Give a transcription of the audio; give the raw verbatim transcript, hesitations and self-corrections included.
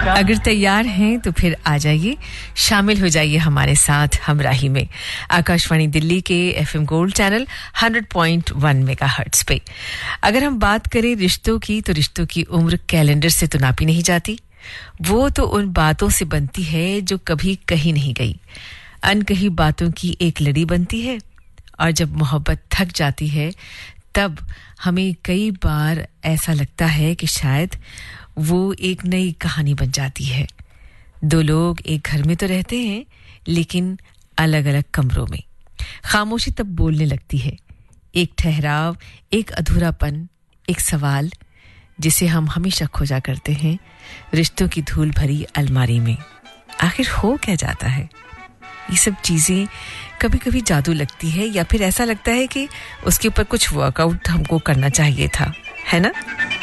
अगर तैयार हैं तो फिर आ जाइए, शामिल हो जाइए हमारे साथ हमराही में आकाशवाणी दिल्ली के FM gold channel hundred point one megahertz पे। अगर हम बात करें रिश्तों की, तो रिश्तों की उम्र कैलेंडर से तो नापी नहीं जाती। वो तो उन बातों से बनती है जो कभी कही नहीं गई। अनकही बातों की एक लड़ी बनती है, और जब मोहब्बत थक जाती है तब हमें कई बार ऐसा लगता है कि शायद वो एक नई कहानी बन जाती है। दो लोग एक घर में तो रहते हैं, लेकिन अलग-अलग कमरों में। खामोशी तब बोलने लगती है, एक ठहराव, एक अधूरापन, एक सवाल जिसे हम हमेशा खोजा करते हैं रिश्तों की धूल भरी अलमारी में। आखिर हो क्या जाता है? ये सब चीजें कभी-कभी जादू लगती है, या फिर ऐसा लगता है कि उसके ऊपर कुछ वर्कआउट हमको करना चाहिए था, है ना?